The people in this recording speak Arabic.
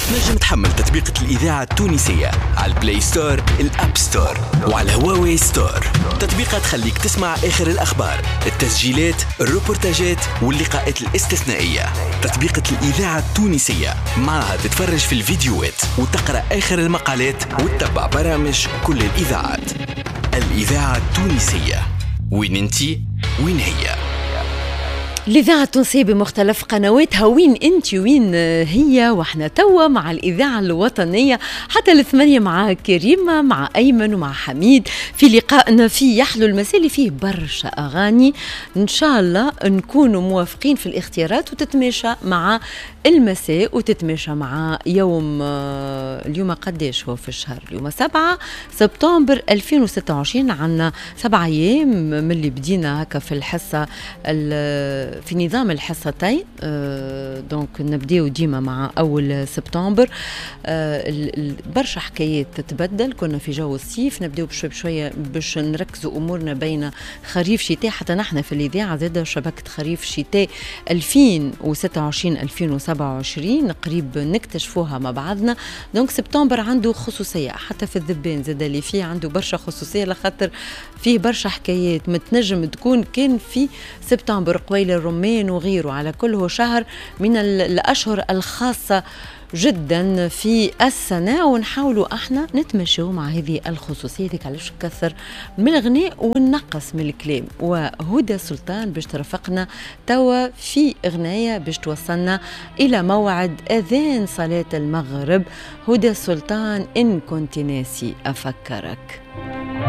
تنجم تحمل تطبيقة الإذاعة التونسية على البلاي ستور، الأب ستور، وعلى الهواوي ستور. تطبيقات تخليك تسمع آخر الأخبار، التسجيلات، الروبورتاجات واللقاءات الاستثنائية. تطبيقة الإذاعة التونسية معها تتفرج في الفيديوهات وتقرأ آخر المقالات وتتبع برامج كل الإذاعات. الإذاعة التونسية، وين انتي وين هي؟ الإذاعة التونسية بمختلف قنواتها، وين انت وين هي؟ واحنا توا مع الإذاعة الوطنية حتى 8 مع كريمة، مع أيمن ومع حميد في لقائنا في يحلو المساء اللي فيه برشا أغاني. إن شاء الله نكونوا موافقين في الاختيارات وتتماشى مع المساء وتتماشى مع يوم اليوم قديش هو في الشهر؟ اليوم 7 سبتمبر 2026. عنا 7 أيام من اللي بدينا هكا في الحصة في نظام الحصتين. دونك نبداو ديما مع أول سبتمبر. برشا حكايات تتبدل، كنا في جو الصيف، نبداو بشوية باش نركزوا أمورنا بين خريف شتاء. حتى نحن في الإذاعة زادة شبكة خريف شتاء 2026-2027 قريب نكتشفوها مع بعضنا. دونك سبتمبر عنده خصوصية، حتى في الذبان زاد اللي فيه عنده برشا خصوصية، لخاطر فيه برشا حكايات متنجم تكون كان في سبتمبر قويل الرمان وغيره. على كل هو شهر من الأشهر الخاصة جدا في السنة، ونحاولوا احنا نتمشوا مع هذه الخصوصية. ديك علاش كثر من الغناء ونقص من الكلام. وهدى سلطان باش ترافقنا توا في اغنية باش توصلنا الى موعد اذان صلاة المغرب. هدى سلطان، ان كنت ناسي افكرك.